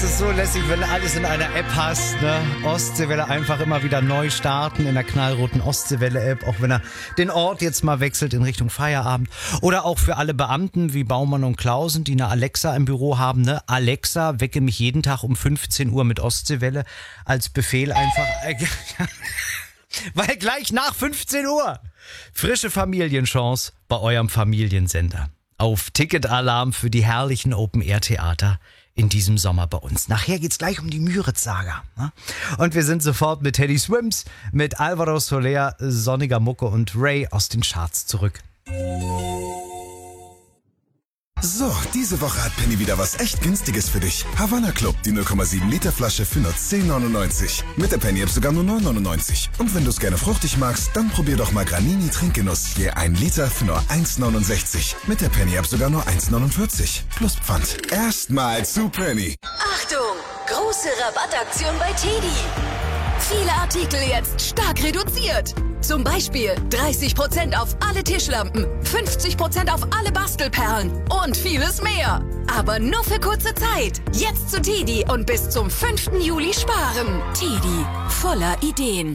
das ist so lässig, wenn du alles in einer App hast, ne? Ostseewelle einfach immer wieder neu starten in der knallroten Ostseewelle-App, auch wenn er den Ort jetzt mal wechselt in Richtung Feierabend. Oder auch für alle Beamten wie Baumann und Klausen, die eine Alexa im Büro haben, ne? Alexa, wecke mich jeden Tag um 15 Uhr mit Ostseewelle als Befehl einfach. Weil gleich nach 15 Uhr frische Familienchance bei eurem Familiensender. Auf Ticketalarm für die herrlichen Open-Air-Theater in diesem Sommer bei uns. Nachher geht's gleich um die Müritz-Saga. Ne? Und wir sind sofort mit Teddy Swims, mit Alvaro Soler, Sonniger Mucke und Ray aus den Charts zurück. So, diese Woche hat Penny wieder was echt Günstiges für dich. Havana Club, die 0,7 Liter Flasche für nur 10,99. Mit der Penny-App sogar nur 9,99. Und wenn du es gerne fruchtig magst, dann probier doch mal Granini Trinkgenuss. Je 1 Liter für nur 1,69. Mit der Penny-App sogar nur 1,49. Plus Pfand. Erstmal zu Penny. Achtung! Große Rabattaktion bei Teddy. Viele Artikel jetzt stark reduziert. Zum Beispiel 30% auf alle Tischlampen, 50% auf alle Bastelperlen und vieles mehr. Aber nur für kurze Zeit. Jetzt zu Teddy und bis zum 5. Juli sparen. Teddy, voller Ideen.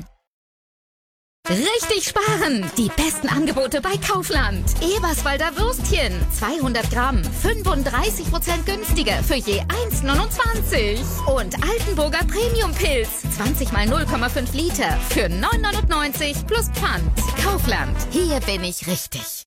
Richtig sparen! Die besten Angebote bei Kaufland. Eberswalder Würstchen, 200 Gramm, 35% günstiger für je 1,29. Und Altenburger Premium-Pilz, 20 mal 0,5 Liter für 9,99 plus Pfand. Kaufland, hier bin ich richtig.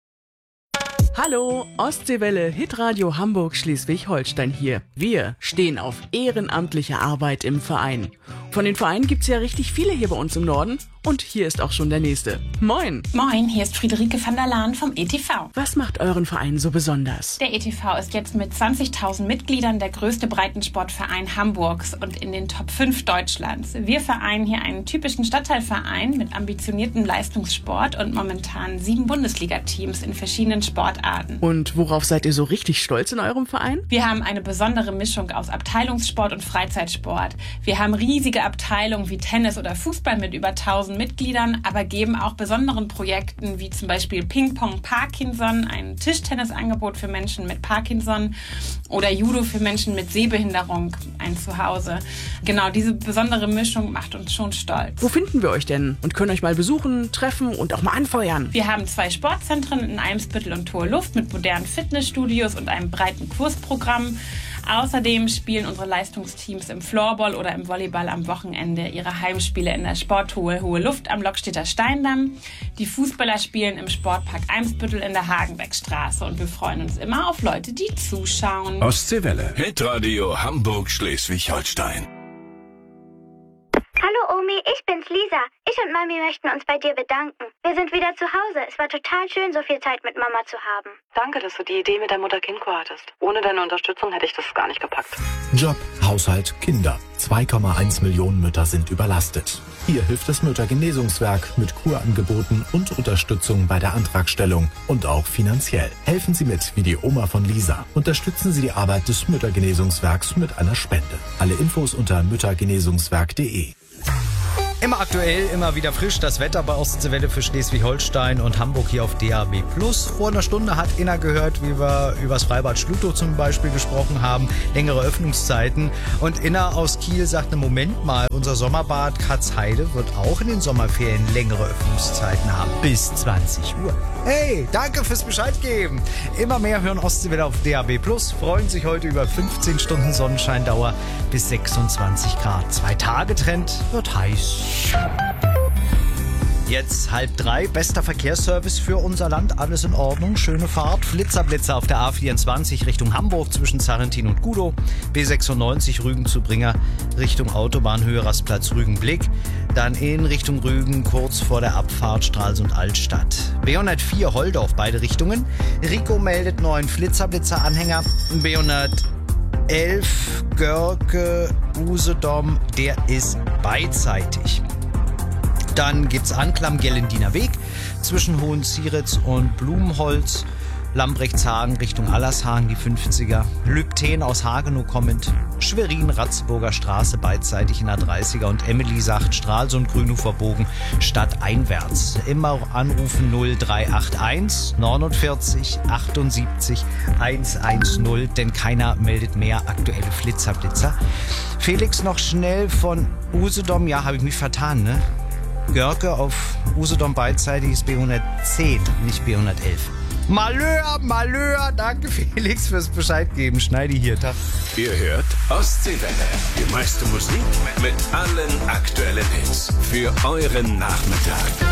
Hallo, Ostseewelle, Hitradio Hamburg Schleswig-Holstein hier. Wir stehen auf ehrenamtliche Arbeit im Verein. Von den Vereinen gibt's ja richtig viele hier bei uns im Norden. Und hier ist auch schon der nächste. Moin! Moin, hier ist Friederike van der Laan vom ETV. Was macht euren Verein so besonders? Der ETV ist jetzt mit 20.000 Mitgliedern der größte Breitensportverein Hamburgs und in den Top 5 Deutschlands. Wir vereinen hier einen typischen Stadtteilverein mit ambitioniertem Leistungssport und momentan 7 Bundesliga-Teams in verschiedenen Sportarten. Und worauf seid ihr so richtig stolz in eurem Verein? Wir haben eine besondere Mischung aus Abteilungssport und Freizeitsport. Wir haben riesige Abteilungen wie Tennis oder Fußball mit über 1000 Mitgliedern, aber geben auch besonderen Projekten wie zum Beispiel Ping-Pong Parkinson, ein Tischtennisangebot für Menschen mit Parkinson oder Judo für Menschen mit Sehbehinderung, ein Zuhause. Genau, diese besondere Mischung macht uns schon stolz. Wo finden wir euch denn und können euch mal besuchen, treffen und auch mal anfeuern? Wir haben 2 Sportzentren in Eimsbüttel und Hohe Luft mit modernen Fitnessstudios und einem breiten Kursprogramm. Außerdem spielen unsere Leistungsteams im Floorball oder im Volleyball am Wochenende ihre Heimspiele in der Sporthalle Hohe Luft am Lockstedter Steindamm. Die Fußballer spielen im Sportpark Eimsbüttel in der Hagenbeckstraße und wir freuen uns immer auf Leute, die zuschauen. Ostseewelle, Hitradio Hamburg Schleswig-Holstein. Hallo Omi, ich bin's Lisa. Ich und Mami möchten uns bei dir bedanken. Wir sind wieder zu Hause. Es war total schön, so viel Zeit mit Mama zu haben. Danke, dass du die Idee mit der Mutter-Kind-Kur hattest. Ohne deine Unterstützung hätte ich das gar nicht gepackt. Job, Haushalt, Kinder. 2,1 Millionen Mütter sind überlastet. Hier hilft das Müttergenesungswerk mit Kurangeboten und Unterstützung bei der Antragstellung und auch finanziell. Helfen Sie mit wie die Oma von Lisa. Unterstützen Sie die Arbeit des Müttergenesungswerks mit einer Spende. Alle Infos unter müttergenesungswerk.de. Immer aktuell, immer wieder frisch, das Wetter bei Ostseewelle für Schleswig-Holstein und Hamburg hier auf DAB+. Vor einer Stunde hat Inna gehört, wie wir über das Freibad Schlutow zum Beispiel gesprochen haben, längere Öffnungszeiten. Und Inna aus Kiel sagte, Moment mal, unser Sommerbad Katzheide wird auch in den Sommerferien längere Öffnungszeiten haben, bis 20 Uhr. Hey, danke fürs Bescheid geben. Immer mehr hören Ostseewelle auf DAB+, freuen sich heute über 15 Stunden Sonnenscheindauer bis 26 Grad. 2 Tage Trend wird heiß. Jetzt 2:30, bester Verkehrsservice für unser Land, alles in Ordnung, schöne Fahrt. Flitzerblitzer auf der A24 Richtung Hamburg zwischen Zarrentin und Gudow, B96 Rügen zu Bringer Richtung Autobahnhöhe Rastplatz Rügen-Blick, dann in Richtung Rügen kurz vor der Abfahrt Stralsund Altstadt. B104 Holdorf, beide Richtungen. Rico meldet neuen Flitzerblitzer-Anhänger, B111 Görke Usedom, der ist beidseitig. Dann gibt's Anklam Gellendiner Weg zwischen Hohenzieritz und Blumenholz, Lambrechtshagen Richtung Allershagen die 50er, Lübten aus Hagenow kommend, Schwerin, Ratzeburger Straße beidseitig in der 30er und Emily sagt Stralsund, Grünhofer Bogen stadteinwärts. Immer anrufen 0381 49 78 110, denn keiner meldet mehr aktuelle Flitzer. Felix noch schnell von Usedom, ja, habe ich mich vertan, ne? Görke auf Usedom beidseitig ist B110, nicht B111. Malheur, danke Felix fürs Bescheid geben. Schneidi hier, Tag. Ihr hört Ostseewelle, die meiste Musik mit allen aktuellen Hits für euren Nachmittag.